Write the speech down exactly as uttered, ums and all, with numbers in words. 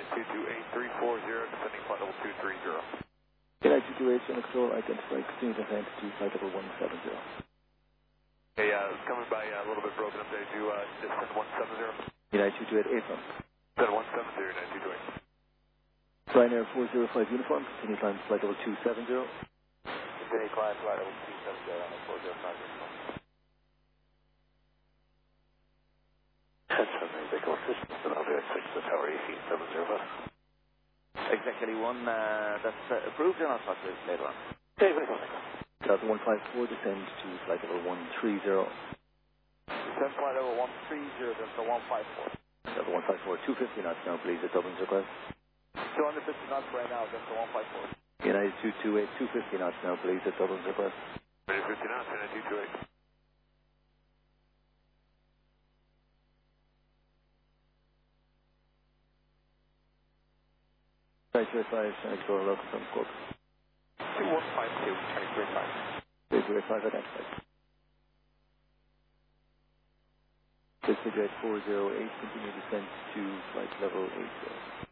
two two eight three four zero, descending flight level two three zero. United two two eight, Center Control, identify Christine descent to flight level one seven zero. Hey, uh, it's coming by uh, a little bit broken up there. Do uh, descend one seven zero. United two two eight, eight one. Descend one seven zero, United two two eight. Ryanair four zero five uniform, continue climb to flight level two seven zero. Continue climb flight level two seven zero on the four zero five uniform. ten seven eight, Echo System, and I'll be at six to tower eighteen seven zero five. Exactly one, uh, that's uh, approved, and I'll talk to you later on. Okay, very good. Delta one five four, descend to flight level one three zero. Descend flight level one three zero, Delta one five four. Delta one five four, two fifty knots now, please, at Dublin's request. two hundred fifty knots right now, Delta one five four. United two two eight, two fifty knots now, please, at Dublin's request. two hundred fifty knots, United two two eight. Right, two eight five, Center Control, local from Cork. two one five two, Chinese two eight five. two two eight five, identified. This is Jet four zero eight, continue descent to flight level eight zero.